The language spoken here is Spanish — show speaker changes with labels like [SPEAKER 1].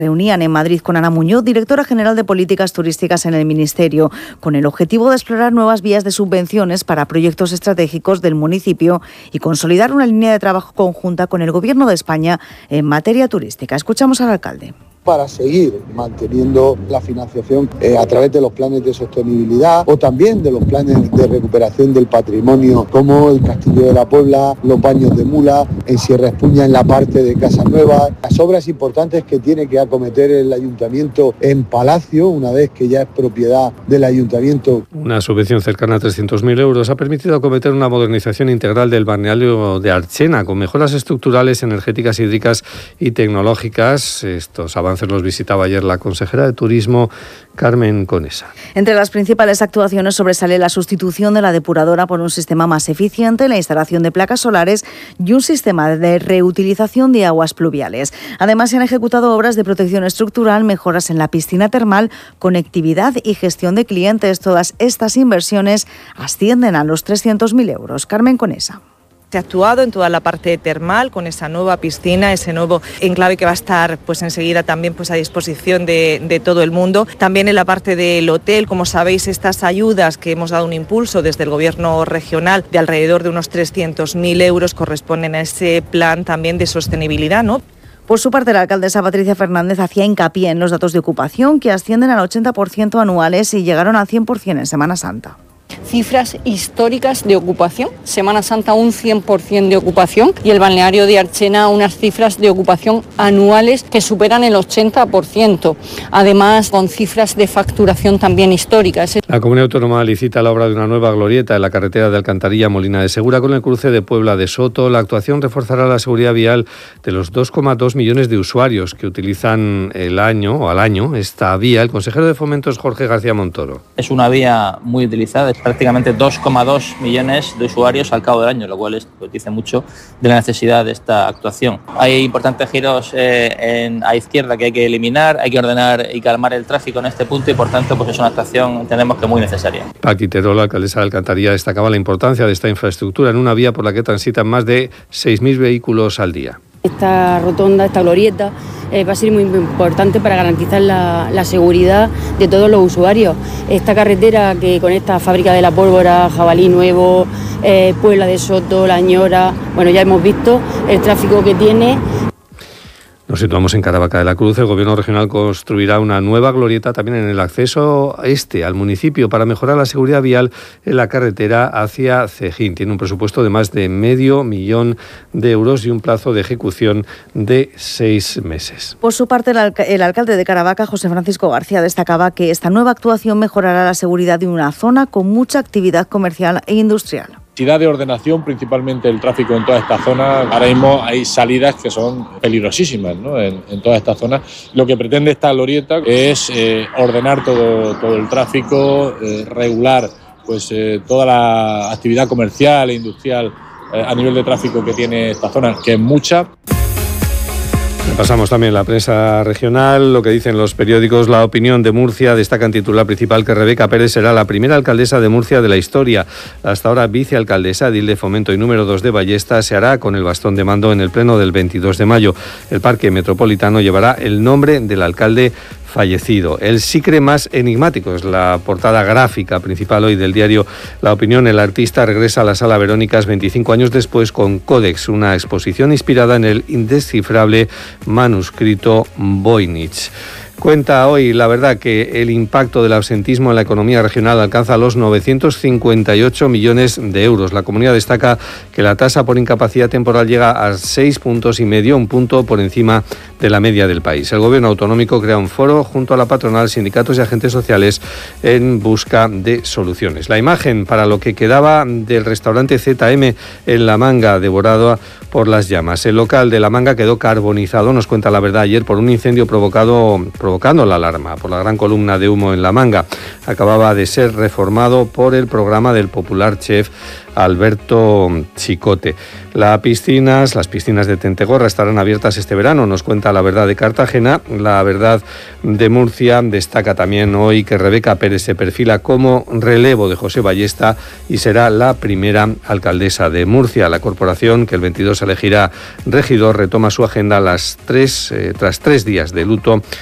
[SPEAKER 1] Reunían en Madrid con Ana Muñoz, directora general de Políticas Turísticas en el Ministerio, con el objetivo de explorar nuevas vías de subvenciones para proyectos estratégicos del municipio y consolidar una línea de trabajo conjunta con el Gobierno de España en materia turística. Escuchamos al alcalde.
[SPEAKER 2] Para seguir manteniendo la financiación a través de los planes de sostenibilidad o también de los planes de recuperación del patrimonio, como el Castillo de la Puebla, los baños de Mula, en Sierra Espuña, en la parte de Casa Nueva, las obras importantes que tiene que acometer el ayuntamiento en Palacio, una vez que ya es propiedad del ayuntamiento.
[SPEAKER 3] Una subvención cercana a 300.000 euros ha permitido acometer una modernización integral del balneario de Archena, con mejoras estructurales, energéticas, hídricas y tecnológicas. Estos avances los visitaba ayer la consejera de Turismo, Carmen Conesa.
[SPEAKER 1] Entre las principales actuaciones sobresale la sustitución de la depuradora por un sistema más eficiente, la instalación de placas solares y un sistema de reutilización de aguas pluviales. Además, se han ejecutado obras de protección estructural, mejoras en la piscina termal, conectividad y gestión de clientes. Todas estas inversiones ascienden a los 300.000 euros. Carmen Conesa.
[SPEAKER 4] Se ha actuado en toda la parte termal con esa nueva piscina, ese nuevo enclave que va a estar enseguida también a disposición de todo el mundo. También en la parte del hotel, como sabéis, estas ayudas que hemos dado un impulso desde el Gobierno regional de alrededor de unos 300.000 euros corresponden a ese plan también de sostenibilidad, ¿no?
[SPEAKER 1] Por su parte, la alcaldesa Patricia Fernández hacía hincapié en los datos de ocupación, que ascienden al 80% anuales y llegaron al 100% en Semana Santa.
[SPEAKER 5] Cifras históricas de ocupación, Semana Santa un 100% de ocupación y el balneario de Archena unas cifras de ocupación anuales que superan el 80%, además con cifras de facturación también históricas.
[SPEAKER 3] La Comunidad Autónoma licita la obra de una nueva glorieta en la carretera de Alcantarilla Molina de Segura con el cruce de Puebla de Soto. La actuación reforzará la seguridad vial de los 2,2 millones de usuarios que utilizan al año esta vía. El consejero de Fomento es Jorge García Montoro.
[SPEAKER 6] Es una vía muy utilizada, prácticamente 2,2 millones de usuarios al cabo del año, lo cual dice mucho de la necesidad de esta actuación. Hay importantes giros a izquierda que hay que eliminar, hay que ordenar y calmar el tráfico en este punto y por tanto es una actuación, entendemos que muy necesaria.
[SPEAKER 3] Paqui Terola, alcaldesa de Alcantarilla, destacaba la importancia de esta infraestructura en una vía por la que transitan más de 6.000 vehículos al día.
[SPEAKER 7] Esta rotonda, esta glorieta, va a ser muy importante para garantizar la seguridad de todos los usuarios. Esta carretera que conecta Fábrica de la Pólvora, Jabalí Nuevo, Puebla de Soto, La Ñora, ya hemos visto el tráfico que tiene.
[SPEAKER 3] Nos situamos en Caravaca de la Cruz. El Gobierno regional construirá una nueva glorieta también en el acceso al municipio para mejorar la seguridad vial en la carretera hacia Cejín. Tiene un presupuesto de más de 500.000 euros y un plazo de ejecución de 6 meses.
[SPEAKER 1] Por su parte, el alcalde de Caravaca, José Francisco García, destacaba que esta nueva actuación mejorará la seguridad de una zona con mucha actividad comercial e industrial.
[SPEAKER 8] De ordenación, principalmente el tráfico en toda esta zona. Ahora mismo hay salidas que son peligrosísimas, ¿no? en toda esta zona. Lo que pretende esta glorieta es ordenar todo el tráfico, regular toda la actividad comercial e industrial a nivel de tráfico que tiene esta zona, que es mucha.
[SPEAKER 3] Pasamos también la prensa regional, lo que dicen los periódicos. La Opinión de Murcia destaca en titular principal que Rebeca Pérez será la primera alcaldesa de Murcia de la historia. Hasta ahora vicealcaldesa, edil de Fomento y número 2 de Ballesta, se hará con el bastón de mando en el pleno del 22 de mayo. El Parque Metropolitano llevará el nombre del alcalde fallecido. El SICRE más enigmático es la portada gráfica principal hoy del diario La Opinión. El artista regresa a la Sala Verónicas 25 años después con Códex, una exposición inspirada en el indescifrable manuscrito Voynich. Cuenta hoy, la verdad, que el impacto del absentismo en la economía regional alcanza los 958 millones de euros. La comunidad destaca que la tasa por incapacidad temporal llega a 6,5 puntos, un punto por encima de la media del país. El Gobierno autonómico crea un foro junto a la patronal, sindicatos y agentes sociales en busca de soluciones. La imagen para lo que quedaba del restaurante ZM en La Manga, devorado por las llamas. El local de La Manga quedó carbonizado, nos cuenta la verdad, ayer por un incendio provocando la alarma por la gran columna de humo en La Manga. Acababa de ser reformado por el programa del popular chef Alberto Chicote. Las piscinas de Tentegorra estarán abiertas este verano, nos cuenta La Verdad de Cartagena. La Verdad de Murcia destaca también hoy que Rebeca Pérez se perfila como relevo de José Ballesta y será la primera alcaldesa de Murcia. La corporación, que el 22 se elegirá regidor, retoma su agenda tras 3 días de luto